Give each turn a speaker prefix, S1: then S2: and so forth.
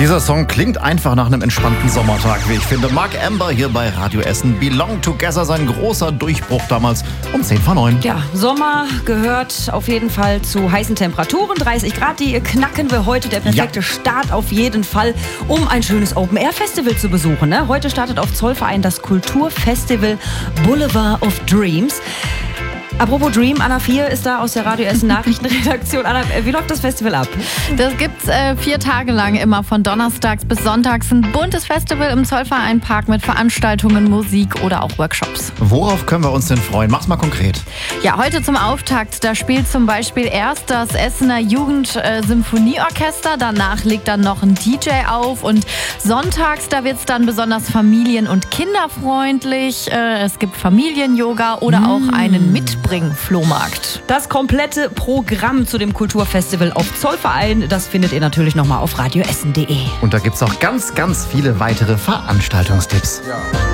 S1: Dieser Song klingt einfach nach einem entspannten Sommertag, wie ich finde. Mark Amber hier bei Radio Essen. Belong Together, sein großer Durchbruch damals um 10:09.
S2: Ja, Sommer gehört auf jeden Fall zu heißen Temperaturen. 30 Grad, die knacken wir heute. Der perfekte Start auf jeden Fall, um ein schönes Open-Air-Festival zu besuchen. Ne? Heute startet auf Zollverein das Kulturfestival Boulevard of Dreams. Apropos Dream, Anna 4 ist da aus der Radio Essen Nachrichtenredaktion. Anna, wie läuft das Festival ab?
S3: Das gibt's 4 Tage lang immer von donnerstags bis sonntags. Ein buntes Festival im Zollvereinpark mit Veranstaltungen, Musik oder auch Workshops.
S1: Worauf können wir uns denn freuen? Mach's mal konkret.
S3: Ja, heute zum Auftakt, da spielt zum Beispiel erst das Essener Jugend-Symphonieorchester. Danach legt dann noch ein DJ auf und sonntags, da wird's dann besonders familien- und kinderfreundlich. Es gibt Familien-Yoga oder auch einen Mitbring-Flohmarkt.
S2: Das komplette Programm zu dem Kulturfestival auf Zollverein, das findet ihr natürlich nochmal auf radioessen.de.
S1: Und da gibt's auch ganz, ganz viele weitere Veranstaltungstipps.
S4: Ja.